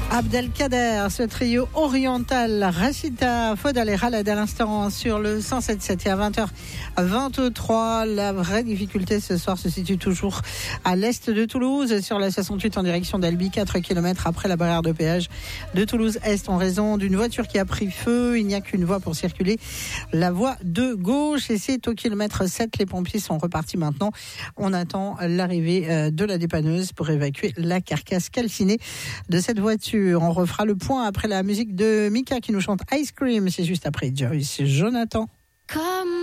Abdelkader, ce trio oriental, Rachida Fodal et Khaled à l'instant sur le 107.7 et à 20h23. La vraie difficulté ce soir se situe toujours à l'est de Toulouse, sur la 68 en direction d'Albi, 4 km après la barrière de péage de Toulouse-Est en raison d'une voiture qui a pris feu. Il n'y a qu'une voie pour circuler, la voie de gauche, et c'est au kilomètre 7. Les pompiers sont repartis maintenant. On attend l'arrivée de la dépanneuse pour évacuer la carcasse calcinée de cette voiture. On refera le point après la musique de Mika qui nous chante Ice Cream. C'est juste après Joyce Jonathan.